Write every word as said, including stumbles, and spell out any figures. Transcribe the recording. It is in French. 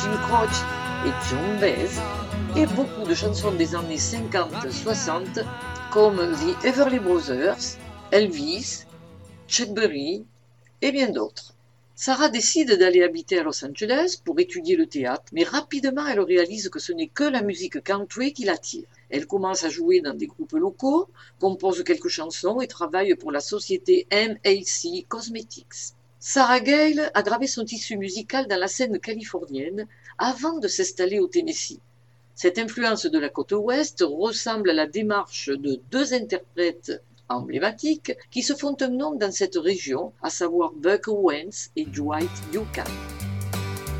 Jim Croce et Joan Baez, et beaucoup de chansons des années cinquante soixante comme The Everly Brothers, Elvis, Chuck Berry et bien d'autres. Sarah décide d'aller habiter à Los Angeles pour étudier le théâtre, mais rapidement elle réalise que ce n'est que la musique country qui l'attire. Elle commence à jouer dans des groupes locaux, compose quelques chansons et travaille pour la société M A C Cosmetics. Sarah Gale a gravé son tissu musical dans la scène californienne avant de s'installer au Tennessee. Cette influence de la côte ouest ressemble à la démarche de deux interprètes emblématiques qui se font un nom dans cette région, à savoir Buck Owens et Dwight Yoakam.